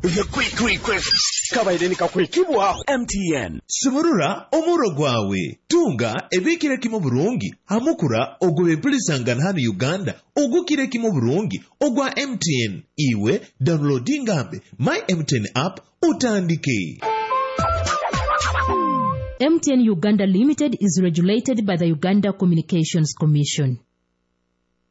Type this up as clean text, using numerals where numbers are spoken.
The quick. Kabaideni kakwekibwa. MTN. Sumurura omuro gwawe. Tunga ebikire kimo burungi. Hamukura ogwe pulisangana hano Uganda. Ogukire kimo burungi. Ogwa MTN. Iwe downloadingambe My MTN app utandike. MTN Uganda Limited is regulated by the Uganda Communications Commission.